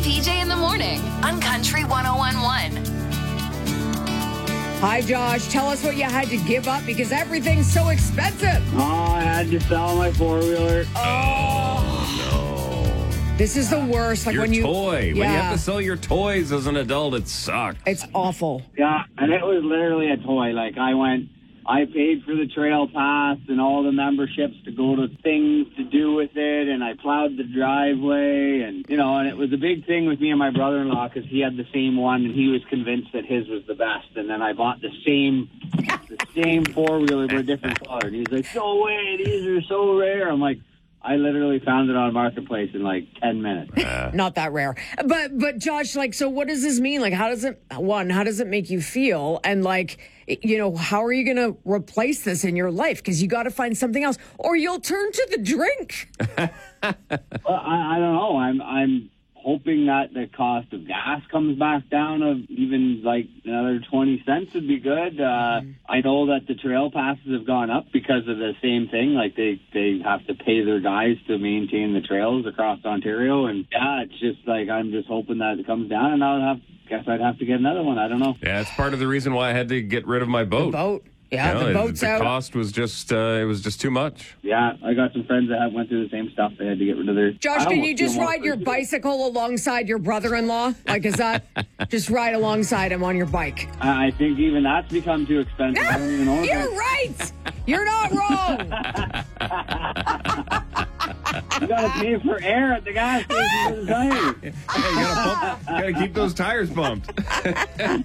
PJ in the morning on Country 101.1. Hi, Josh. Tell us what you had to give up because everything's so expensive. Oh, I had to sell my four-wheeler. This is the worst. Like Your when you toy. When you have to sell your toys as an adult, it sucks. It's awful. Yeah, and it was literally a toy. Like, I paid for the trail pass and all the memberships to go to things to do with it, and I plowed the driveway, and it was a big thing with me and my brother-in-law because he had the same one, and he was convinced that his was the best, and then I bought the same four-wheeler but a different color, and he's like, no way, these are so rare. I'm like, I literally found it on Marketplace in like 10 minutes. Not that rare. But Josh, like, so what does this mean? Like, how does it make you feel? And like, how are you going to replace this in your life? Because you got to find something else or you'll turn to the drink. Well, I don't know. I'm hoping that the cost of gas comes back down of even like another 20 cents would be good. I know that the trail passes have gone up because of the same thing. Like they have to pay their guys to maintain the trails across Ontario. And yeah, it's just like, I'm just hoping that it comes down and I'd have to get another one. I don't know. Yeah, it's part of the reason why I had to get rid of my boat. The boat. Yeah, the boat's the out. The cost was just, it was just too much. Yeah, I got some friends that went through the same stuff. They had to get rid of their... Josh, can you just ride your bicycle alongside your brother-in-law? Like, is that... just ride alongside him on your bike? I think even that's become too expensive. I don't even know. You're right! You're not wrong! You gotta pay for air at the gas station for the tires. You gotta keep those tires pumped.